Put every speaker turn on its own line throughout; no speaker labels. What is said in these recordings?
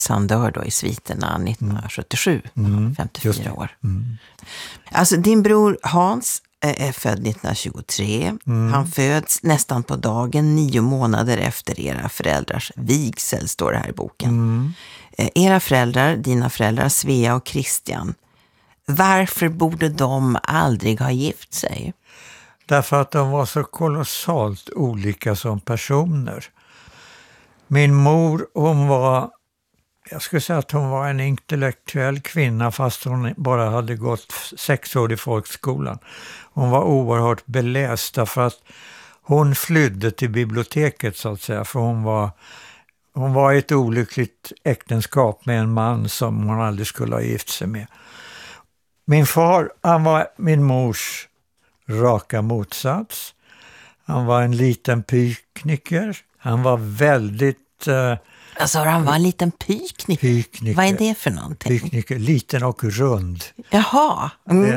Han dör då i sviterna 1977, 54 år. Alltså din bror Hans är född 1923. Han föds nästan på dagen 9 månader efter era föräldrars vigsel, står det här i boken. Era föräldrar, dina föräldrar Svea och Christian, varför borde de aldrig ha gift sig?
Därför att de var så kolossalt olika som personer. Min mor, jag skulle säga att hon var en intellektuell kvinna fast hon bara hade gått 6 år i folkskolan. Hon var oerhört beläst därför att hon flydde till biblioteket så att säga, för hon var i ett olyckligt äktenskap med en man som hon aldrig skulle ha gift sig med. Min far, han var min mors raka motsats. Han var en liten pykniker. Han var väldigt...
Alltså han var en liten pykniker. Vad är det för någonting?
Pykniker, liten och rund.
Jaha.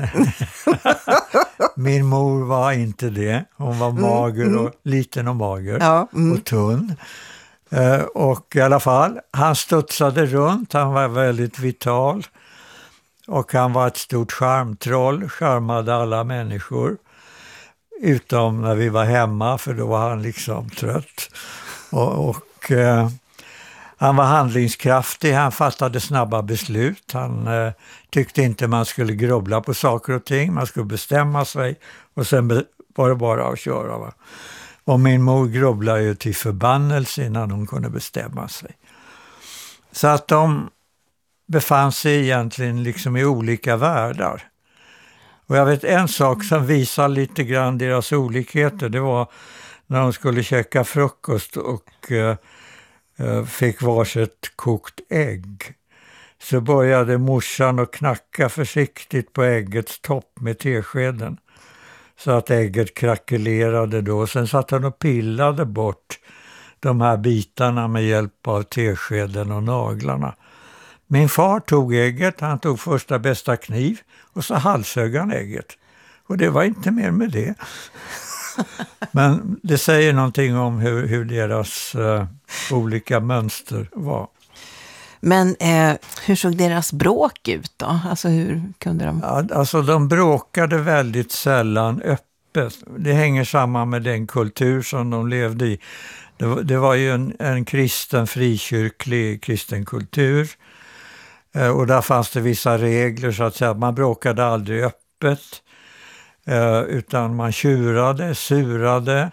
Min mor var inte det. Hon var mager och liten och mager och tunn. Och i alla fall, han studsade runt. Han var väldigt vital. Och han var ett stort charmtroll. Charmade alla människor. Utom när vi var hemma, för då var han liksom trött. Och han var handlingskraftig, han fattade snabba beslut. Han tyckte inte man skulle grubbla på saker och ting. Man skulle bestämma sig och sen var det bara att köra. Va? Och min mor grubblade ju till förbannelse innan hon kunde bestämma sig. Så att de befann sig egentligen liksom i olika världar. Och jag vet en sak som visar lite grann deras olikheter. Det var när de skulle käka frukost och fick varsitt kokt ägg. Så började morsan att knacka försiktigt på äggets topp med teskeden. Så att ägget krackelerade då. Sen satt han och pillade bort de här bitarna med hjälp av teskeden och naglarna. Min far tog ägget, han tog första bästa kniv och så halshögg han ägget. Och det var inte mer med det. Men det säger någonting om hur deras olika mönster var.
Men hur såg deras bråk ut då? Alltså hur kunde de...
Ja, alltså de bråkade väldigt sällan öppet. Det hänger samman med den kultur som de levde i. Det var ju en kristen, frikyrklig kristen kultur. Och där fanns det vissa regler så att säga. Man bråkade aldrig öppet. Utan man tjurade, surade,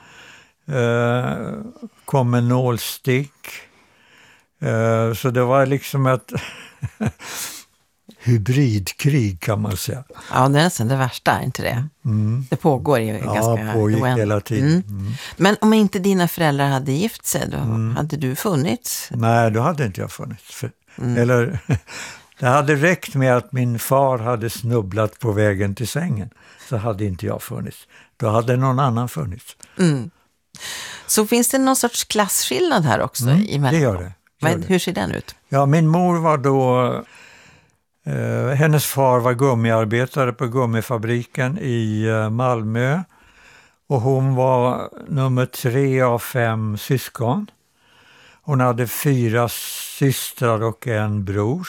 kom med nålstick. Så det var liksom ett hybridkrig kan man säga.
Ja, det är nästan det värsta, är inte det? Det pågår ju ganska...
Ja, pågick hela tiden.
Men om inte dina föräldrar hade gift sig, då hade du funnits?
Nej, då hade inte jag funnits. Eller... Det hade räckt med att min far hade snubblat på vägen till sängen. Så hade inte jag funnits. Då hade någon annan funnits.
Så finns det någon sorts klasskillnad här också? Det
gör det.
Hur ser den ut?
Ja, min mor var då... hennes far var gummiarbetare på gummifabriken i Malmö. Och hon var nummer 3 av 5 syskon. Hon hade 4 systrar och en bror.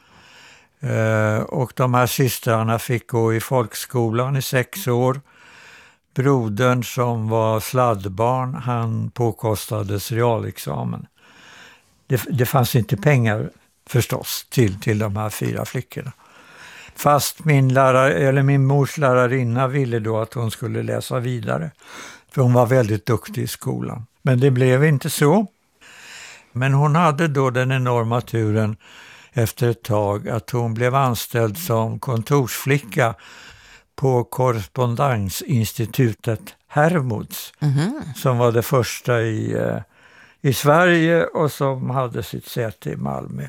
Och de här systrarna fick gå i folkskolan i 6 år. Brodern som var sladdbarn, han påkostades realexamen. Det fanns inte pengar förstås till de här 4 flickorna. Fast min mors lärarinna ville då att hon skulle läsa vidare. För hon var väldigt duktig i skolan. Men det blev inte så. Men hon hade då den enorma turen efter ett tag att hon blev anställd som kontorsflicka på korrespondensinstitutet Hermods, som var det första i Sverige och som hade sitt säte i Malmö.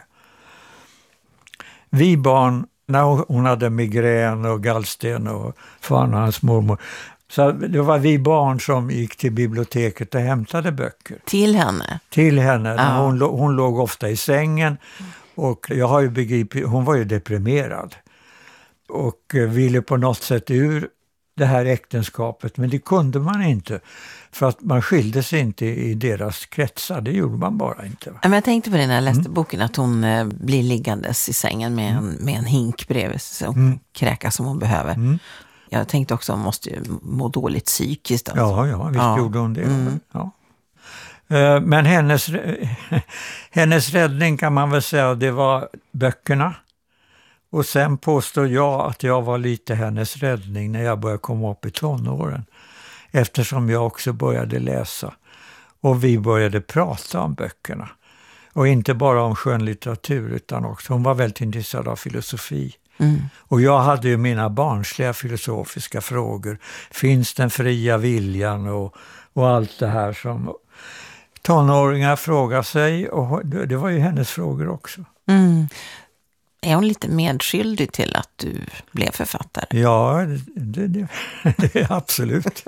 Vi barn, när hon hade migrän och gallsten och fan och hans mormor, så det var vi barn som gick till biblioteket och hämtade böcker.
Till henne?
Till henne. Ja. Hon låg ofta i sängen. Och jag har ju begripit, hon var ju deprimerad och ville på något sätt ur det här äktenskapet, men det kunde man inte för att man skilde sig inte i deras kretsar, det gjorde man bara inte. Va?
Men jag tänkte på det när jag läste boken, att hon blir liggandes i sängen med en hink bredvid sig och kräkas som hon behöver. Jag tänkte också att hon måste må dåligt psykiskt. Alltså.
Ja, visst gjorde hon det. Ja. Men hennes räddning kan man väl säga, det var böckerna. Och sen påstår jag att jag var lite hennes räddning när jag började komma upp i tonåren. Eftersom jag också började läsa. Och vi började prata om böckerna. Och inte bara om skönlitteratur utan också, hon var väldigt intresserad av filosofi. Och jag hade ju mina barnsliga filosofiska frågor. Finns den fria viljan och allt det här som tonåringar frågar sig. Och det var ju hennes frågor också.
Är hon lite medskyldig till att du blev författare?
Ja, det är absolut.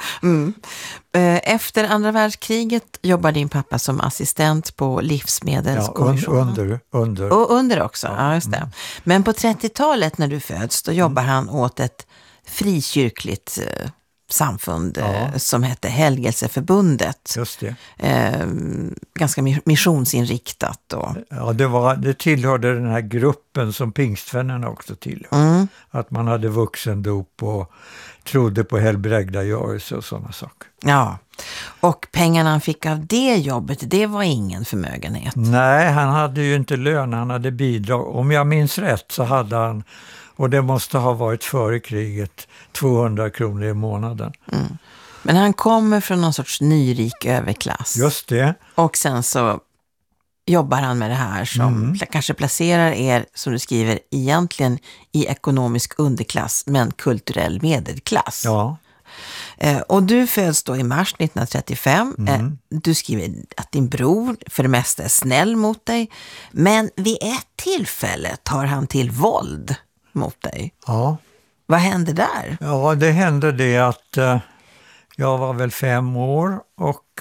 Efter andra världskriget jobbar din pappa som assistent på livsmedelskommissionen.
Under.
Och under också, ja just det. Men på 30-talet när du föds, då jobbar han åt ett frikyrkligt samfund som hette Helgelseförbundet.
Just det.
Ganska missionsinriktat.
Ja, det tillhörde den här gruppen som pingstvännerna också tillhörde. Att man hade vuxendop och trodde på helbrägdagörelse och sådana saker.
Ja, och pengarna han fick av det jobbet, det var ingen förmögenhet.
Nej, han hade ju inte lön, han hade bidrag. Om jag minns rätt så hade han, och det måste ha varit före kriget, 200 kronor i månaden.
Men han kommer från någon sorts nyrik överklass.
Just det.
Och sen så jobbar han med det här som kanske placerar er, som du skriver, egentligen i ekonomisk underklass men kulturell medelklass.
Ja.
Och du föds då i mars 1935. Du skriver att din bror för det mesta är snäll mot dig. Men vid ett tillfälle tar han till våld mot dig.
Ja.
Vad hände där?
Ja, det hände det att jag var väl 5 år och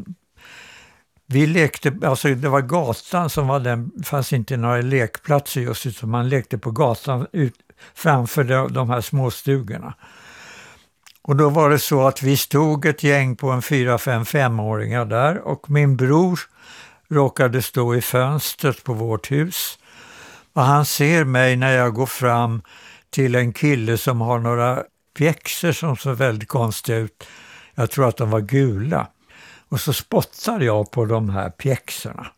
vi lekte, alltså det var gatan som var den, fanns inte några lekplatser just, utan man lekte på gatan framför de här småstugorna. Och då var det så att vi stod ett gäng på en 4-5-åringar där och min bror råkade stå i fönstret på vårt hus. Och han ser mig när jag går fram till en kille som har några pjäxor som ser väldigt konstiga ut. Jag tror att de var gula. Och så spottar jag på de här pjäxorna.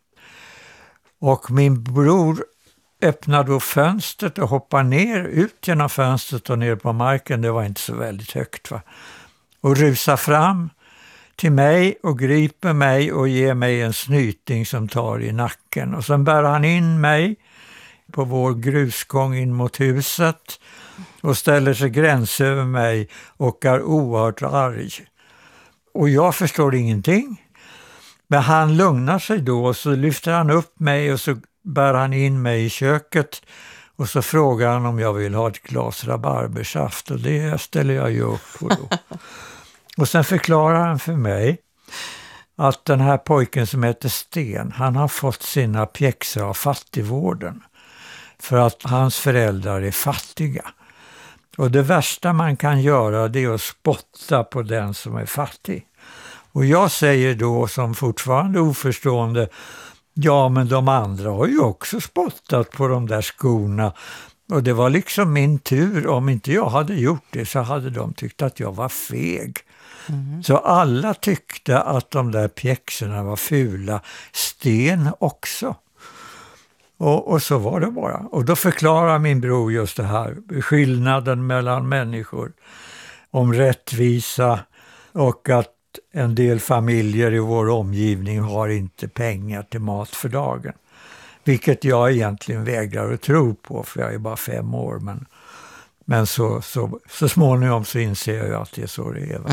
Och min bror öppnar då fönstret och hoppar ner ut genom fönstret och ner på marken. Det var inte så väldigt högt, va? Och rusar fram till mig och griper mig och ger mig en snyting som tar i nacken. Och sen bär han in mig på vår grusgång in mot huset och ställer sig gräns över mig och är oerhört arg. Och jag förstår ingenting. Men han lugnar sig då och så lyfter han upp mig och så bär han in mig i köket och så frågar han om jag vill ha ett glas rabarbersaft, och det ställer jag ju upp på då. Och sen förklarar han för mig att den här pojken som heter Sten, han har fått sina pjäxor av fattigvården för att hans föräldrar är fattiga. Och det värsta man kan göra, det är att spotta på den som är fattig. Och jag säger då som fortfarande oförstående, ja men de andra har ju också spottat på de där skorna. Och det var liksom min tur, om inte jag hade gjort det så hade de tyckt att jag var feg. Så alla tyckte att de där pjäxorna var fula, Sten också. Och så var det bara. Och då förklarar min bror just det här, skillnaden mellan människor, om rättvisa och att en del familjer i vår omgivning har inte pengar till mat för dagen. Vilket jag egentligen vägrar att tro på, för jag är bara 5 år. Men så småningom så inser jag ju att det är så det är.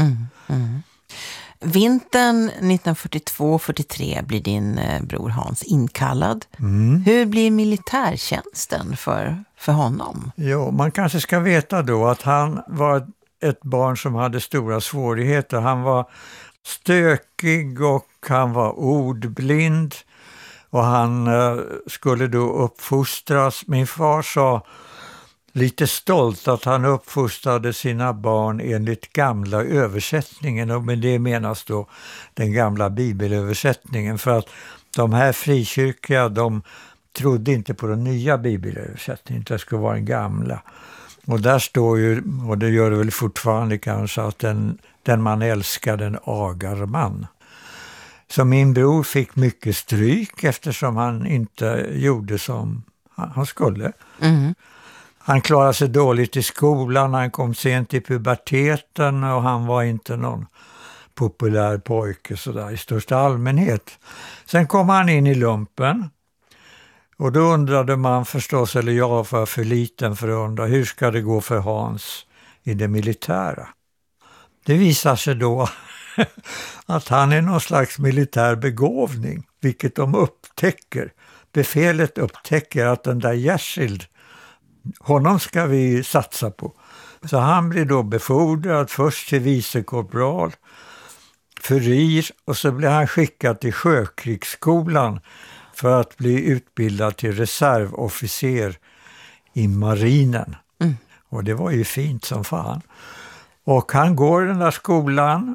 Vintern 1942-43 blir din bror Hans inkallad. Hur blir militärtjänsten för honom?
Jo, man kanske ska veta då att han var ett barn som hade stora svårigheter. Han var stökig och han var ordblind och han skulle då uppfostras. Min far sa lite stolt att han uppfostrade sina barn enligt gamla översättningen, och med det menas då den gamla bibelöversättningen, för att de här frikyrkliga, de trodde inte på den nya bibelöversättningen, det skulle vara den gamla. Och där står ju, och det gör det väl fortfarande kanske, att den man älskar, den agar man. Så min bror fick mycket stryk eftersom han inte gjorde som han skulle. Mm. Han klarade sig dåligt i skolan, han kom sent i puberteten och han var inte någon populär pojke så där i största allmänhet. Sen kom han in i lumpen och då undrade man förstås, eller jag var för liten för att undra, hur ska det gå för Hans i det militära? Det visar sig då att han är någon slags militär begåvning, vilket de upptäcker. Befälet upptäcker att den där Jersild, honom ska vi satsa på. Så han blir då befordrad först till vicekorpral, furir, och så blir han skickad till Sjökrigsskolan för att bli utbildad till reservofficer i marinen. Mm. Och det var ju fint som fan. Och han går den där skolan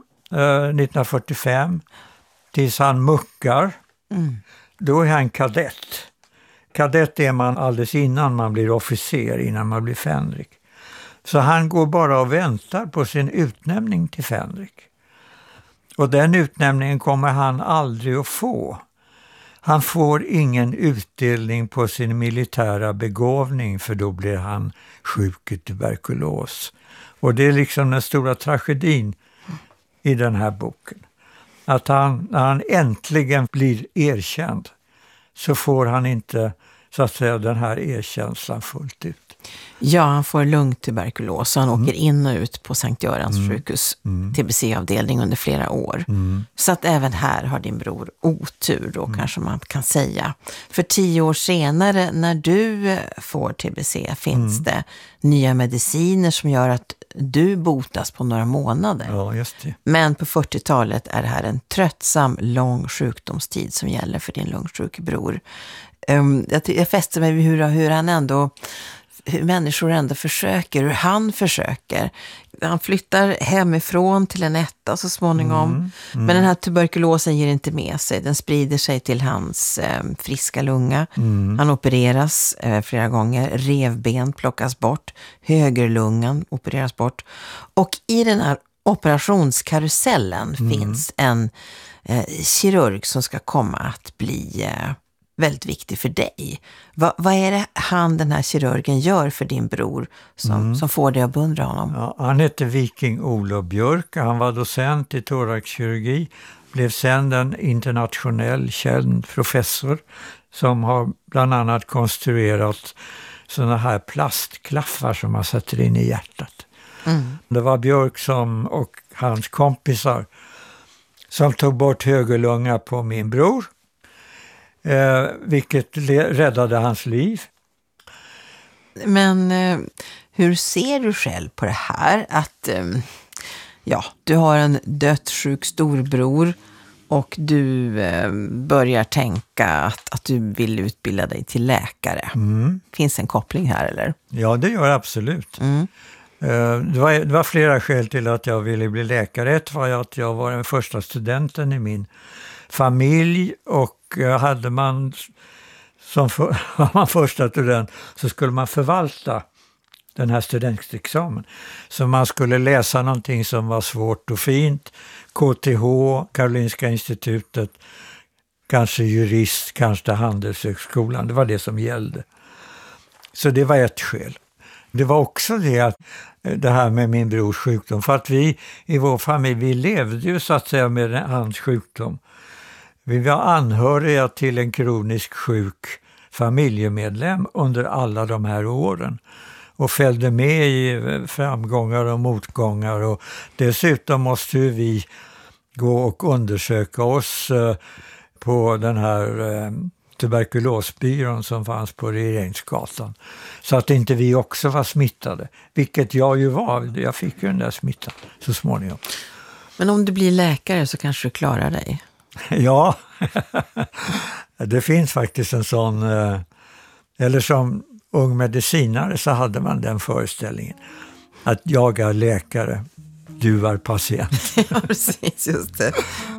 1945 tills han muckar. Mm. Då är han kadett. Kadett är man alldeles innan man blir officer, innan man blir fänrik. Så han går bara och väntar på sin utnämning till fänrik. Och den utnämningen kommer han aldrig att få. Han får ingen utdelning på sin militära begåvning, för då blir han sjuk i tuberkulos. Och det är liksom den stora tragedin i den här boken. Att när han äntligen blir erkänd så får han inte, så att säga, den här erkänslan fullt ut.
Ja, han får lungtuberkulos och han åker in och ut på Sankt Görans sjukhus TBC-avdelning under flera år. Så att även här har din bror otur då, kanske man kan säga. För 10 år senare när du får TBC finns det nya mediciner som gör att du botas på några månader.
Ja, just det.
Men på 40-talet är det här en tröttsam, lång sjukdomstid som gäller för din lungsjuke bror. Jag fäster mig vid hur han ändå, hur människor ändå försöker, hur han försöker. Han flyttar hemifrån till en etta så småningom. Men den här tuberkulosen ger inte med sig. Den sprider sig till hans friska lunga. Han opereras flera gånger. Revben plockas bort. Högerlungan opereras bort. Och i den här operationskarusellen finns en kirurg som ska komma att bli väldigt viktig för dig. Vad är det den här kirurgen gör för din bror som får dig att beundra honom?
Ja, han heter Viking Olof Björk. Han var docent i thoraxkirurgi. Blev sedan en internationell känd professor som har bland annat konstruerat såna här plastklaffar som man sätter in i hjärtat. Det var Björk och hans kompisar som tog bort högerlunga på min bror. Vilket räddade hans liv.
Men hur ser du själv på det här? Att du har en dödssjuk storbror och du börjar tänka att du vill utbilda dig till läkare. Finns en koppling här, eller?
Ja, det gör absolut. Det var flera skäl till att jag ville bli läkare. Ett var att jag var den första studenten i min familj, och hade man var man första student så skulle man förvalta den här studentexamen. Så man skulle läsa någonting som var svårt och fint. KTH, Karolinska institutet, kanske jurist, kanske Handelshögskolan. Det var det som gällde. Så det var ett skäl. Det var också det här med min brors sjukdom. För att vi i vår familj, vi levde ju så att säga med hans sjukdom. Vi var anhöriga till en kroniskt sjuk familjemedlem under alla de här åren. Och följde med i framgångar och motgångar. Och dessutom måste vi gå och undersöka oss på den här tuberkulosbyrån som fanns på Regeringsgatan. Så att inte vi också var smittade. Vilket jag ju var. Jag fick ju den där smittan så småningom.
Men om du blir läkare så kanske du klarar dig?
Ja, det finns faktiskt en sån, eller som ung medicinare så hade man den föreställningen att jag är läkare, du är patient.
Ja, precis, just det.